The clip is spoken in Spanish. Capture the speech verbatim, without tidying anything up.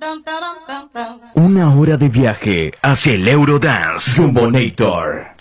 Una hora de viaje hacia el Eurodance. Jumbonator.